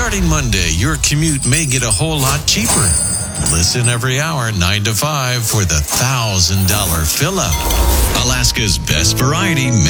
Starting Monday, your commute may get a whole lot cheaper. Listen every hour, 9 to 5, for the $1,000 fill-up. Alaska's best variety